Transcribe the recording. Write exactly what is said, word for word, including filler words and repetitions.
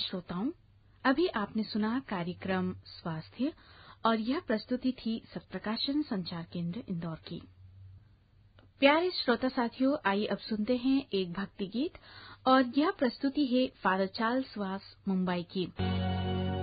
श्रोताओं, अभी आपने सुना कार्यक्रम स्वास्थ्य और यह प्रस्तुति थी सत्प्रकाशन संचार केंद्र इंदौर की। प्यारे श्रोता साथियों, आइए अब सुनते हैं एक भक्ति गीत और यह प्रस्तुति है फादर चार्ल्स वास मुंबई की।